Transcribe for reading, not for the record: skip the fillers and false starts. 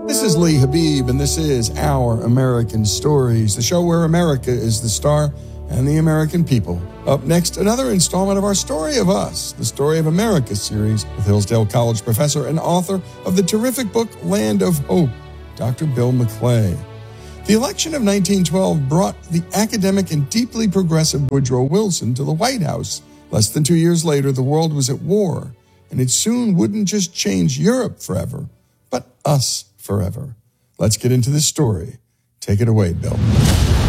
This is Lee Habib, and this is Our American Stories, the show where America is the star and the American people. Up next, another installment of our Story of Us, the Story of America series with Hillsdale College professor and author of the terrific book Land of Hope, Dr. Bill McClay. The election of 1912 brought the academic and deeply progressive Woodrow Wilson to the White House. Less than 2 years later, the world was at war, and it soon wouldn't just change Europe forever, but us forever. Let's get into this story. Take it away, Bill.